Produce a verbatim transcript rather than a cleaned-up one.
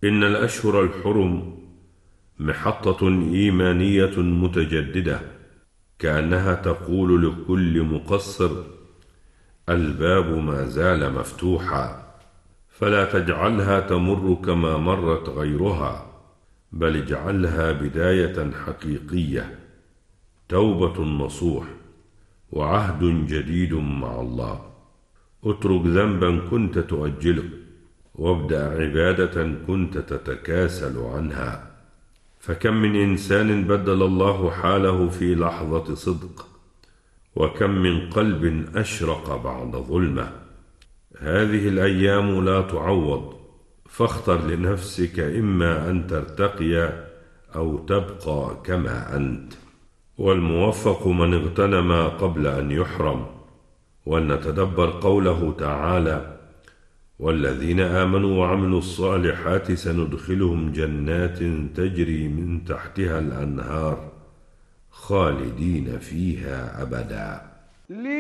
إن الأشهر الحرم محطة إيمانية متجددة، كأنها تقول لكل مقصر: الباب ما زال مفتوحا، فلا تجعلها تمر كما مرت غيرها، بل اجعلها بداية حقيقية، توبة نصوح وعهد جديد مع الله. اترك ذنبا كنت تؤجله، وابدأ عبادة كنت تتكاسل عنها. فكم من إنسان بدل الله حاله في لحظة صدق، وكم من قلب أشرق بعد ظلمة. هذه الأيام لا تعوض، فاختر لنفسك إما أن ترتقي أو تبقى كما أنت. والموفق من اغتنم قبل أن يحرم. ولنتدبر قوله تعالى: والذين آمنوا وعملوا الصالحات سندخلهم جنات تجري من تحتها الأنهار خالدين فيها أبدا.